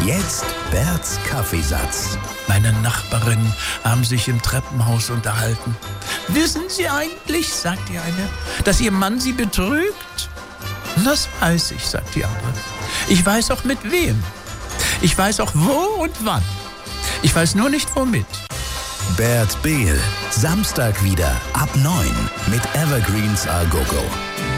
Jetzt Berts Kaffeesatz. Meine Nachbarinnen haben sich im Treppenhaus unterhalten. Wissen Sie eigentlich, sagt die eine, dass Ihr Mann Sie betrügt? Das weiß ich, sagt die andere. Ich weiß auch mit wem. Ich weiß auch wo und wann. Ich weiß nur nicht womit. Bert Behl, Samstag wieder ab 9 mit Evergreens A Go Go.